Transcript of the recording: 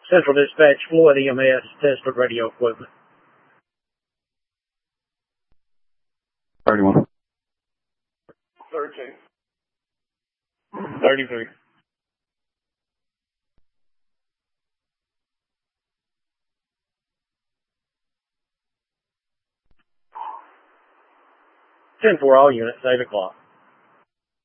Central Dispatch, Floyd EMS, test of radio equipment. 31. 13. 33. 10-4 all units, 8 o'clock.